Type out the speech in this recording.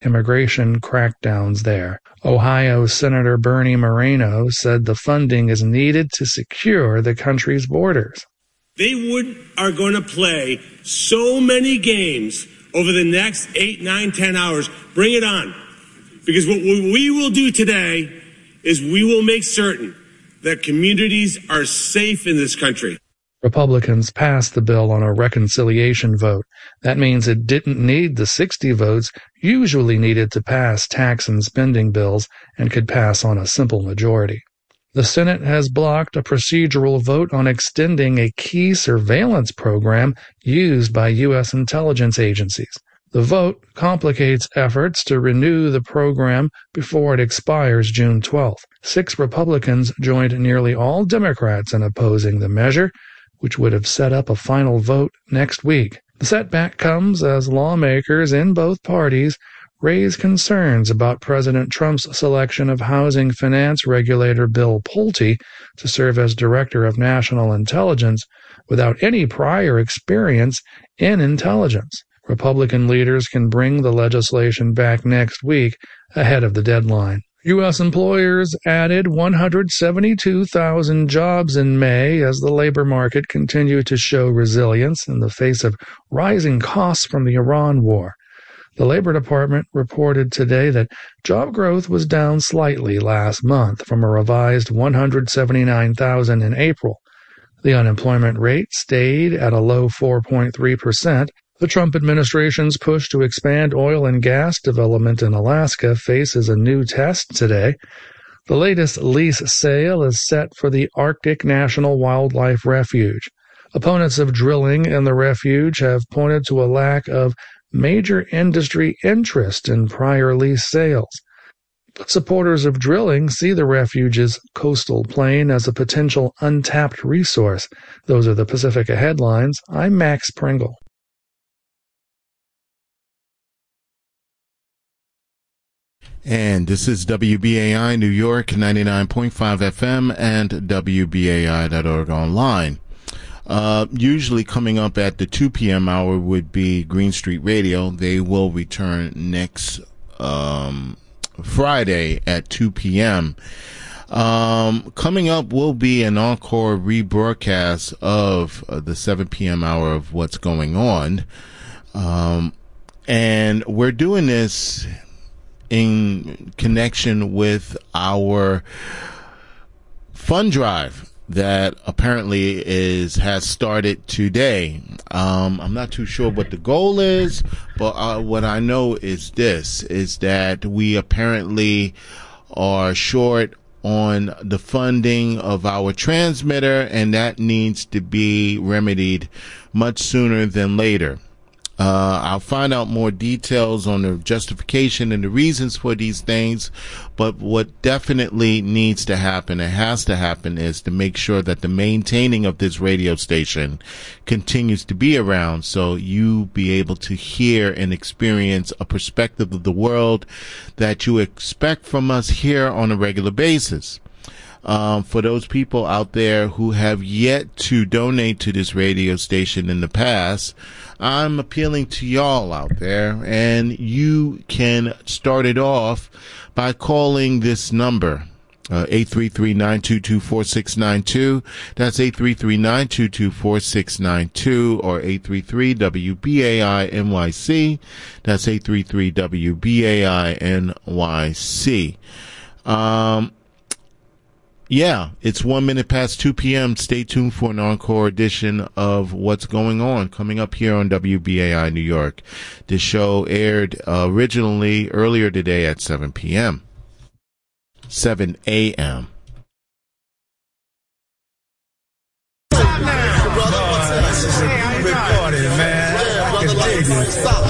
immigration crackdowns there. Ohio Senator Bernie Moreno said the funding is needed to secure the country's borders. They are going to play so many games over the next 8, 9, 10 hours. Bring it on. Because what we will do today is we will make certain that communities are safe in this country. Republicans passed the bill on a reconciliation vote. That means it didn't need the 60 votes usually needed to pass tax and spending bills and could pass on a simple majority. The Senate has blocked a procedural vote on extending a key surveillance program used by U.S. intelligence agencies. The vote complicates efforts to renew the program before it expires June 12th. 6 Republicans joined nearly all Democrats in opposing the measure, which would have set up a final vote next week. The setback comes as lawmakers in both parties raise concerns about President Trump's selection of housing finance regulator Bill Pulte to serve as Director of National Intelligence without any prior experience in intelligence. Republican leaders can bring the legislation back next week ahead of the deadline. U.S. employers added 172,000 jobs in May as the labor market continued to show resilience in the face of rising costs from the Iran war. The Labor Department reported today that job growth was down slightly last month from a revised 179,000 in April. The unemployment rate stayed at a low 4.3%. The Trump administration's push to expand oil and gas development in Alaska faces a new test today. The latest lease sale is set for the Arctic National Wildlife Refuge. Opponents of drilling in the refuge have pointed to a lack of major industry interest in prior lease sales. But supporters of drilling see the refuge's coastal plain as a potential untapped resource. Those are the Pacifica headlines. I'm Max Pringle. And this is WBAI New York 99.5 FM and WBAI.org online. Usually coming up at the 2 p.m. hour would be Green Street Radio. They will return next Friday at 2 p.m. Coming up will be an encore rebroadcast of the 7 p.m. hour of What's Going On. And we're doing this in connection with our fund drive that apparently has started today. I'm not too sure what the goal is, but what I know is this, is that we apparently are short on the funding of our transmitter, and that needs to be remedied much sooner than later. I'll find out more details on the justification and the reasons for these things, but what definitely needs to happen, and has to happen, is to make sure that the maintaining of this radio station continues to be around, so you be able to hear and experience a perspective of the world that you expect from us here on a regular basis. For those people out there who have yet to donate to this radio station in the past, I'm appealing to y'all out there, and you can start it off by calling this number, 833-922-4692. That's 833-922-4692, or 833-WBAI-NYC. That's 833-WBAI-NYC. Yeah, it's 1 minute past 2 p.m. Stay tuned for an encore edition of What's Going On coming up here on WBAI New York. This show aired originally earlier today at 7 p.m. 7 a.m. Recorded, man. I can dig it.